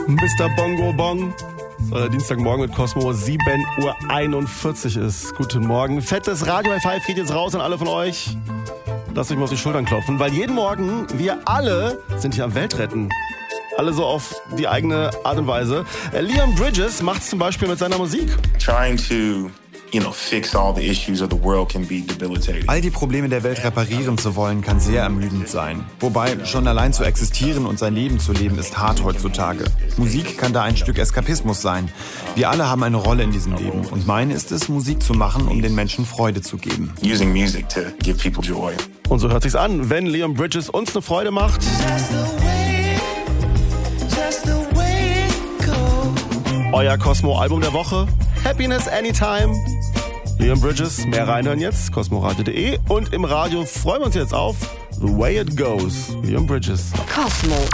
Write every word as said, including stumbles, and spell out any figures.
Mister Bongo Bong. Äh, Dienstagmorgen mit Cosmo, sieben Uhr einundvierzig ist. Guten Morgen. Fettes Radio-High Five geht jetzt raus an alle von euch. Lasst euch mal auf die Schultern klopfen, weil jeden Morgen, wir alle sind hier am Weltretten. Alle so auf die eigene Art und Weise. Äh, Leon Bridges macht's zum Beispiel mit seiner Musik. Trying to, you know, fix all the issues of the world can be debilitating. All die Probleme der Welt reparieren zu wollen, kann sehr ermüdend sein. Wobei, schon allein zu existieren und sein Leben zu leben, ist hart heutzutage. Musik kann da ein Stück Eskapismus sein. Wir alle haben eine Rolle in diesem Leben. Und meine ist es, Musik zu machen, um den Menschen Freude zu geben. Using music to give people joy. Und so hört sich's an, wenn Leon Bridges uns eine Freude macht. Euer Cosmo-Album der Woche, Happiness Anytime. Leon Bridges, mehr reinhören jetzt, cosmoradio punkt de. Und im Radio freuen wir uns jetzt auf The Way It Goes, Leon Bridges. Cosmo